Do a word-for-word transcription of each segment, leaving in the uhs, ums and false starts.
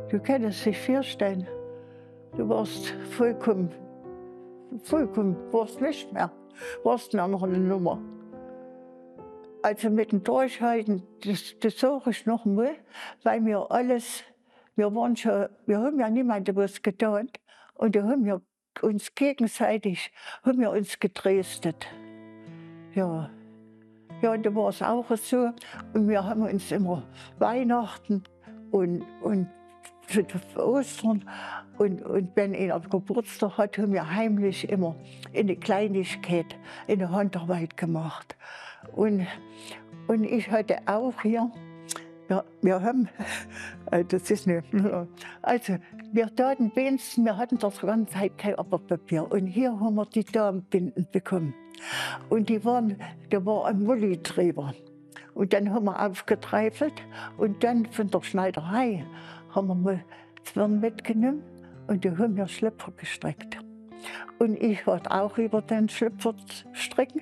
Du kannst dich vorstellen, du warst vollkommen, vollkommen, warst nicht mehr, warst eine andere Nummer. Also mit dem Durchhalten, das, das sage ich noch mal, weil wir alles, wir waren schon, wir haben ja niemandem was getan und da haben wir uns gegenseitig, haben wir uns getröstet. Ja. Ja, und da war es auch so. Und wir haben uns immer Weihnachten und, und Ostern und, und wenn einer Geburtstag hat, haben wir heimlich immer eine Kleinigkeit, eine Handarbeit gemacht. Und, und ich hatte auch hier, ja, wir haben, das ist nicht, also wir taten wenigstens, wir hatten das ganze Zeit kein Arbeitspapier. Und hier haben wir die Damenbinden bekommen. Und die waren, da war ein Mullitreiber. Und dann haben wir aufgetreifelt und dann von der Schneiderei haben wir mal Zwirn mitgenommen und da haben wir Schlüpfer gestrickt. Und ich wollte auch über den Schlüpfer stricken.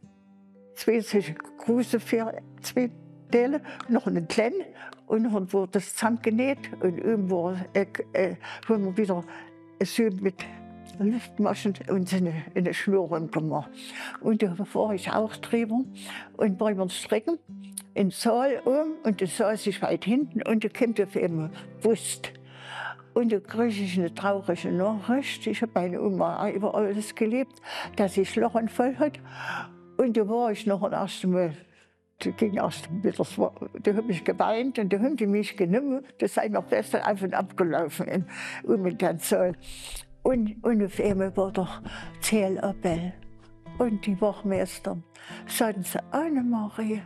Zwei solche große, vier, zwei Teile, noch einen kleinen und dann wurde das zusammengenäht und oben war, äh, äh, haben wir wieder so mit Luftmaschen und eine, eine Schnur rumgemacht. Und da war ich auch drüber und beim Stricken in den Saal um und da saß ich weit hinten und da kommt auf einmal Wust. Und da kriege ich eine traurige Nachricht. Ich habe meine Oma über alles gelebt, dass sie Schlaganfall hat. Und da war ich noch erst einmal, da ging erst wieder, da habe ich geweint und da haben die mich genommen. Da sei mir besser einfach abgelaufen in, um in den Saal. Und, und auf einmal war doch Zählappell. Und die Wachmeister sagten sie, Annemarie.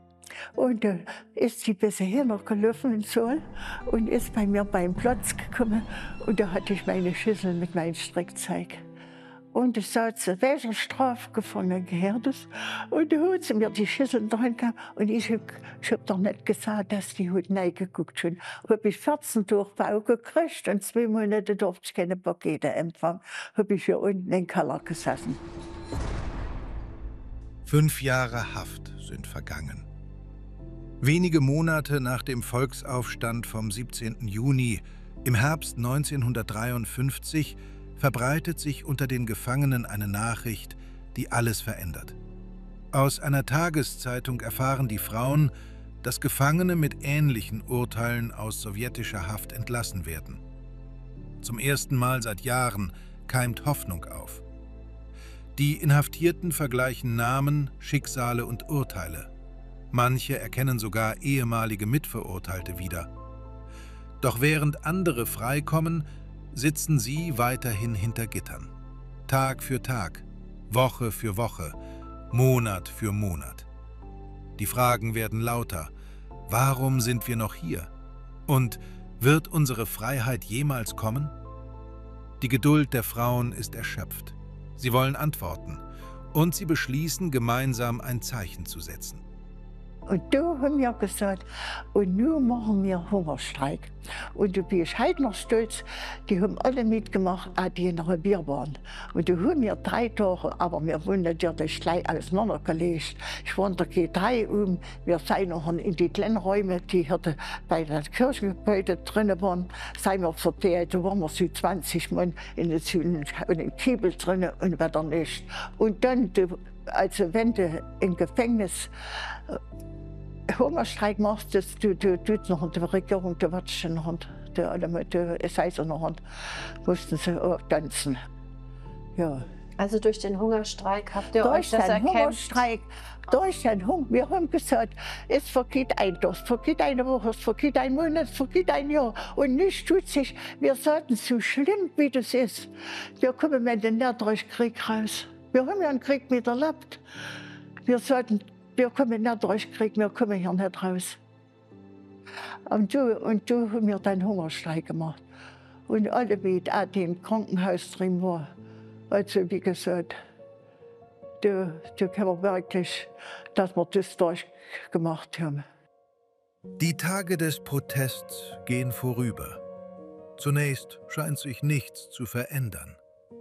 Und da ist sie bis hierher noch gelaufen in den Saal und ist bei mir beim Platz gekommen. Und da hatte ich meine Schüssel mit meinem Strickzeug. Und da sagt sie, welcher Strafgefangene gehört das? Und da hat sie mir die Schüssel drin gehabt. Und ich habe hab doch nicht gesagt, dass die hat reingeguckt hat. Habe ich vierzehn Durchbau gekriegt und zwei Monate durfte ich keine Pakete empfangen. Habe ich hier unten in den Keller gesessen. Fünf Jahre Haft sind vergangen. Wenige Monate nach dem Volksaufstand vom siebzehnten Juni im Herbst neunzehnhundertdreiundfünfzig verbreitet sich unter den Gefangenen eine Nachricht, die alles verändert. Aus einer Tageszeitung erfahren die Frauen, dass Gefangene mit ähnlichen Urteilen aus sowjetischer Haft entlassen werden. Zum ersten Mal seit Jahren keimt Hoffnung auf. Die Inhaftierten vergleichen Namen, Schicksale und Urteile. Manche erkennen sogar ehemalige Mitverurteilte wieder. Doch während andere freikommen, sitzen sie weiterhin hinter Gittern. Tag für Tag, Woche für Woche, Monat für Monat. Die Fragen werden lauter. Warum sind wir noch hier? Und wird unsere Freiheit jemals kommen? Die Geduld der Frauen ist erschöpft. Sie wollen Antworten und sie beschließen, gemeinsam ein Zeichen zu setzen. Und da haben wir gesagt, und nun machen wir Hungerstreik. Und da bin ich heute noch stolz, die haben alle mitgemacht, auch die in der Bier waren. Und da haben wir drei Tage, aber wir wurden natürlich gleich auseinandergelegt. Ich war in der G drei um, wir sind noch in die kleinen Räume, die hier bei den Kirchengebäuden drin waren, sind wir verteilt. Da waren wir so zwanzig Mann in einem Kiebel drin und weiter nicht. Und dann, also wenn du im Gefängnis Hungerstreik machst, das, du, du, du noch in der Regierung, du wirst schon noch, es heißt noch, mussten sie auch tanzen. Ja. Also durch den Hungerstreik habt ihr durch euch das den erkämpft? Hungerstreik, durch den Hunger. Wir haben gesagt, es vergeht ein Tag, es vergeht eine Woche, es vergeht ein Monat, es vergeht ein Jahr. Und nichts tut sich. Wir sagten, so schlimm wie das ist, wir kommen mit dem Krieg raus. Wir haben ja einen Krieg miterlebt. Wir sagten, wir kommen nicht durch Krieg, wir kommen hier nicht raus. Und du, und du haben wir dann Hungerstreik gemacht. Und alle, die im Krankenhaus drin waren, also wie gesagt, da, da können wir wirklich, dass wir das durchgemacht haben. Die Tage des Protests gehen vorüber. Zunächst scheint sich nichts zu verändern.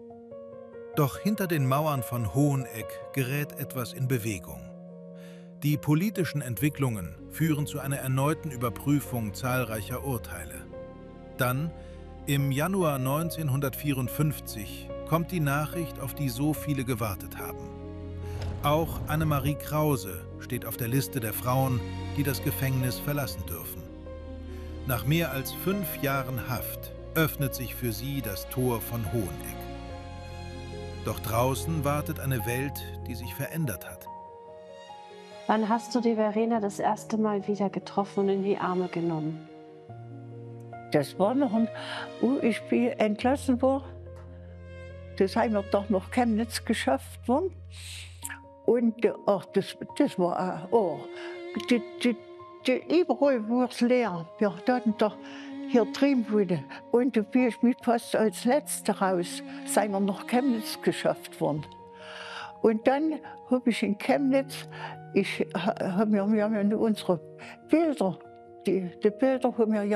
Doch hinter den Mauern von Hoheneck gerät etwas in Bewegung. Die politischen Entwicklungen führen zu einer erneuten Überprüfung zahlreicher Urteile. Dann, im Januar neunzehnhundertvierundfünfzig, kommt die Nachricht, auf die so viele gewartet haben. Auch Annemarie Krause steht auf der Liste der Frauen, die das Gefängnis verlassen dürfen. Nach mehr als fünf Jahren Haft öffnet sich für sie das Tor von Hoheneck. Doch draußen wartet eine Welt, die sich verändert hat. Wann hast du die Verena das erste Mal wieder getroffen und in die Arme genommen? Das war noch ein, wo ich bin entlassen war. Das haben wir doch noch Chemnitz geschafft worden. Und äh, ach, das, das war auch, oh, die, die, die, überall war es leer. Wir hatten doch hier drin wurde. Und da bin ich mit fast als Letzte raus, sind wir nach Chemnitz geschafft worden. Und dann habe ich in Chemnitz, ich, hab, wir haben ja unsere Bilder, die, die Bilder haben wir ja